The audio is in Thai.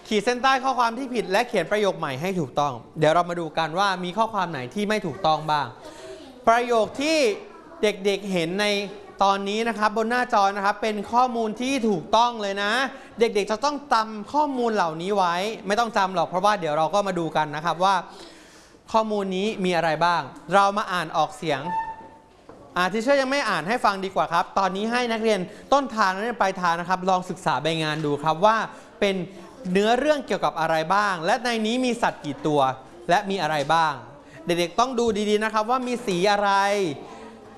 ขีดเส้นใต้ข้อความที่ผิดและเขียนประโยคใหม่ให้ถูกต้องเดี๋ยวเรามาดูกันว่ามีข้อความไหนที่ไม่ถูกต้องบ้างประโยคที่เด็กๆเห็นในตอนนี้นะครับบนหน้าจอนะครับเป็นข้อมูลที่ถูกต้องเลยนะเด็กๆจะต้องจำข้อมูลเหล่านี้ไว้ไม่ต้องจำหรอกเพราะว่าเดี๋ยวเราก็มาดูกันนะครับว่าข้อมูลนี้มีอะไรบ้างเรามาอ่านออกเสียงที่เชื่อยังไม่อ่านให้ฟังดีกว่าครับตอนนี้ให้นักเรียนต้นทางและปลายทางนะครับลองศึกษาใบงานดูครับว่าเป็นเนื้อเรื่องเกี่ยวกับอะไรบ้างและในนี้มีสัตว์กี่ตัวและมีอะไรบ้างเด็กๆต้องดูดีๆนะครับว่ามีสีอะไร